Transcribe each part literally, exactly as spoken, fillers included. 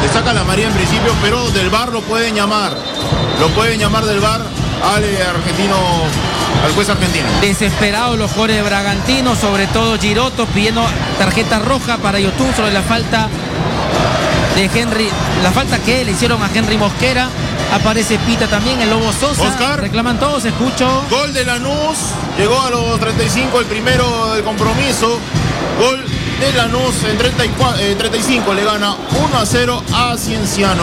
Le saca la amarilla en principio, pero del V A R lo pueden llamar. Lo pueden llamar del V A R al argentino, al juez argentino. Desesperados los jugadores de Bragantino, sobre todo Giroto, pidiendo tarjeta roja para Yotun sobre la falta de Henry, la falta que le hicieron a Henry Mosquera. Aparece Pita también, el Lobo Sosa. Oscar. Reclaman todos, escucho. Gol de Lanús, llegó a los treinta y cinco, el primero del compromiso. Gol de Lanús en treinta y cuatro, eh, treinta y cinco, le gana uno a cero a Cienciano.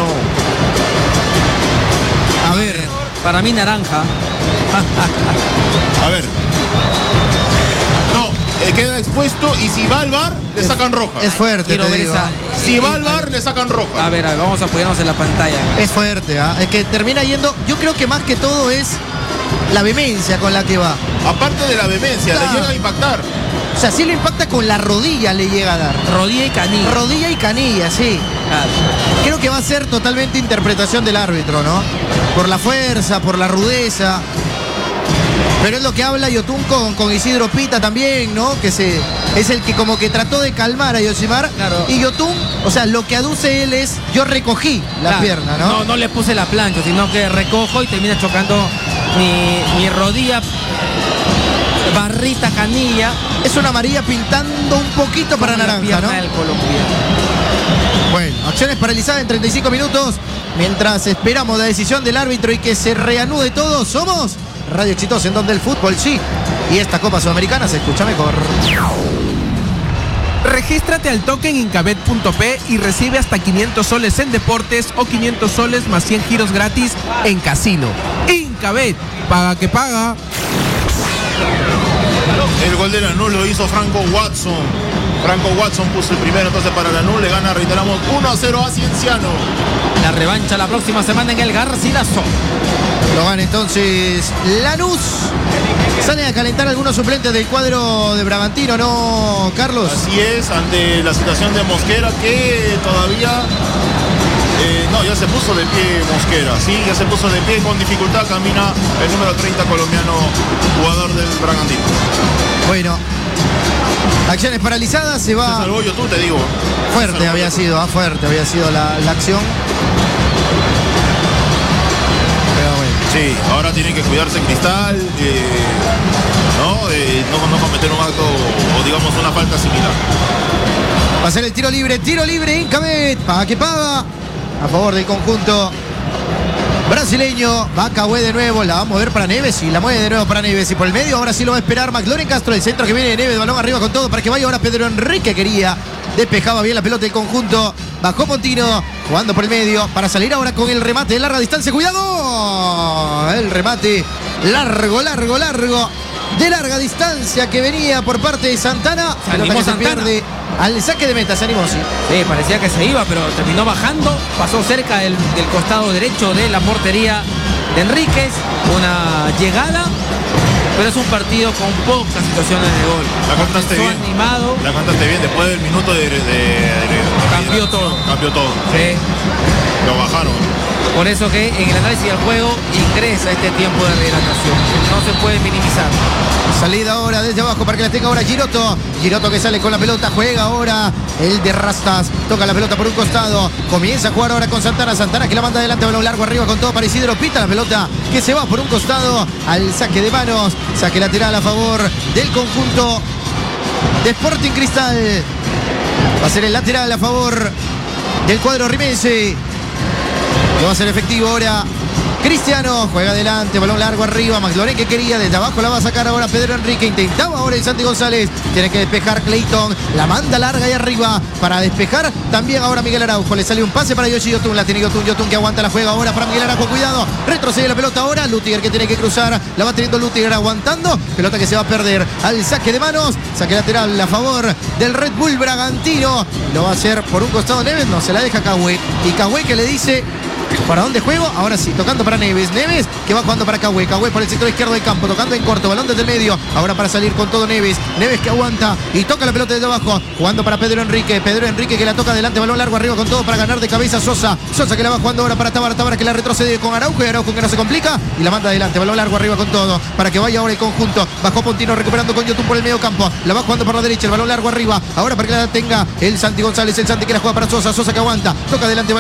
A ver, para mí naranja. A ver. No, eh, queda expuesto y si va al V A R le sacan roja. Es fuerte, Quiero te ver digo. esa. Si va al V A R le sacan roja. A ver, a ver, vamos a apoyarnos en la pantalla. Es fuerte, ¿ah? Es que termina yendo, yo creo que más que todo es la vehemencia con la que va. Aparte de la vehemencia, Claro. le llega a impactar. O sea, sí lo impacta con la rodilla, le llega a dar. Rodilla y canilla. Rodilla y canilla, sí. Claro. Creo que va a ser totalmente interpretación del árbitro, ¿no? Por la fuerza, por la rudeza. Pero es lo que habla Yotun con, con Isidro Pita también, ¿no? Que se, es el que como que trató de calmar a Yoshimar. Claro. Y Yotun, o sea, lo que aduce él es, yo recogí la Claro. pierna, ¿no? No, no le puse la plancha, sino que recojo y termina chocando mi, mi rodilla, barrita, canilla. Es una amarilla pintando un poquito para con la naranja, pierna ¿no? del colombiano. Bueno, acciones paralizadas en treinta y cinco minutos. Mientras esperamos la decisión del árbitro y que se reanude todo, somos Radio Exitosa, en donde el fútbol sí. Y esta Copa Sudamericana se escucha mejor. Regístrate al toque en incabet punto pe y recibe hasta quinientos soles en deportes o quinientos soles más cien giros gratis en casino. Incabet, paga que paga. El gol de Lanús lo hizo Franco Watson. Franco Watson puso el primero entonces para Lanús, le gana, reiteramos, uno a cero a Cienciano. La revancha la próxima semana en el Garcilaso. Lo gana entonces Lanús. Salen a calentar algunos suplentes del cuadro de Bragantino, ¿no, Carlos? Así es, ante la situación de Mosquera, que todavía... Eh, no, ya se puso de pie Mosquera, sí, ya se puso de pie, con dificultad camina el número treinta colombiano, jugador del Bragantino. Bueno, acciones paralizadas, se Se va... salvó yo, tú te digo. Fuerte había sido, ah, fuerte había sido la, la acción. Pero bueno. Sí, ahora tiene que cuidarse Cristal, eh, ¿no? Eh, no, no cometer un acto o digamos una falta similar. Va a ser el tiro libre, tiro libre, Incabet, paga que paga, a favor del conjunto brasileño. Va Cahue de nuevo, la va a mover para Neves y la mueve de nuevo para Neves. Y por el medio ahora sí lo va a esperar McLaurin Castro, el centro que viene de Neves, balón arriba con todo para que vaya ahora Pedro Enrique, quería, despejaba bien la pelota del conjunto. Bajó Montino, jugando por el medio, para salir ahora con el remate de larga distancia. ¡Cuidado! El remate largo, largo, largo, de larga distancia que venía por parte de Santana. Se Pelota animó que se Santana. pierde al saque de meta, se animó, sí. Sí, parecía que se iba, pero terminó bajando, pasó cerca del, del costado derecho de la portería de Enríquez, una llegada, pero es un partido con pocas situaciones de gol. La cantaste Comenzó bien. animado, La cantaste bien, después del minuto de... de- de- de- Cambió todo. Cambió todo. sí. Lo bajaron. Por eso que en el análisis del juego ingresa este tiempo de rehidratación, no se puede minimizar. Salida ahora desde abajo para que la tenga ahora Giroto. Giroto que sale con la pelota, juega ahora el de Rastas. Toca la pelota por un costado. Comienza a jugar ahora con Santana. Santana que la manda adelante, balón largo arriba con todo para Isidro Pita. La pelota que se va por un costado al saque de manos. Saque lateral a favor del conjunto de Sporting Cristal. Va a ser el lateral a favor del cuadro rimense. Lo va a ser efectivo ahora Cristiano, juega adelante, balón largo arriba, McLaurin que quería, desde abajo la va a sacar ahora Pedro Enrique, intentaba ahora el Santi González, tiene que despejar Clayton, la manda larga y arriba para despejar, también ahora Miguel Araujo, le sale un pase para Yoshi Yotun, la tiene Yotun, Yotun que aguanta la juega ahora para Miguel Araujo, cuidado, retrocede la pelota ahora, Lutiger que tiene que cruzar, la va teniendo Lutiger aguantando, pelota que se va a perder al saque de manos, saque lateral a favor del Red Bull Bragantino, lo va a hacer por un costado Neves, no, se la deja Cahue, y Cahue que le dice... ¿Para dónde juego? Ahora sí, tocando para Neves. Neves que va jugando para Cahue. Cahue por el sector izquierdo del campo, tocando en corto, balón desde el medio. Ahora para salir con todo Neves. Neves que aguanta y toca la pelota desde abajo. Jugando para Pedro Enrique. Pedro Enrique que la toca adelante, balón largo arriba con todo para ganar de cabeza Sosa. Sosa que la va jugando ahora para Tábara. Tábara que la retrocede con Araujo y Araujo que no se complica y la manda adelante. Balón largo arriba con todo para que vaya ahora el conjunto. Bajó Pontino recuperando con Yotun por el medio campo. La va jugando por la derecha, el balón largo arriba. Ahora para que la tenga el Santi González. El Santi que la juega para Sosa. Sosa que aguanta. Toca adelante.